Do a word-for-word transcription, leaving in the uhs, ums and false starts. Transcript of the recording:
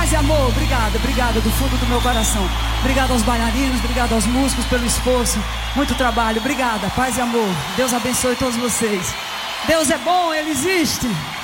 Paz e amor, obrigada, obrigada do fundo do meu coração. Obrigada aos bailarinos, obrigada aos músicos pelo esforço. Muito trabalho, obrigada, paz e amor. Deus abençoe todos vocês. Deus é bom, Ele existe.